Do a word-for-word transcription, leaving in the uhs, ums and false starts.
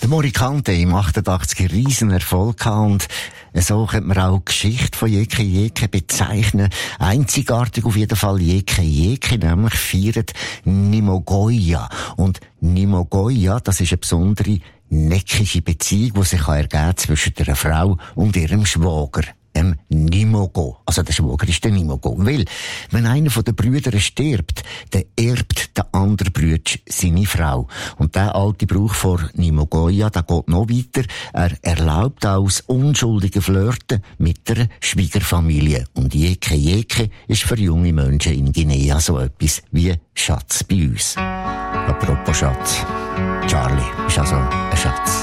Der Morikante im achtundachtziger riesen Erfolg gehabt und so könnte man auch die Geschichte von Jeke Jeke bezeichnen. Einzigartig auf jeden Fall Jeke Jeke, nämlich feiert Nimogoya. Und Nimogoya, das ist eine besondere neckische Beziehung, die sich ergeben zwischen einer Frau und ihrem Schwager. Em Nimogo. Also der Schwager ist der Nimogo. Weil, wenn einer von den Brüdern stirbt, dann erbt der andere Bruder seine Frau. Und der alte Brauch von Nimogoya, der geht noch weiter. Er erlaubt auch das unschuldige Flirten mit der Schwiegerfamilie. Und Jeke Jeke ist für junge Menschen in Guinea so etwas wie Schatz bei uns. Apropos Schatz. Charlie ist also ein Schatz.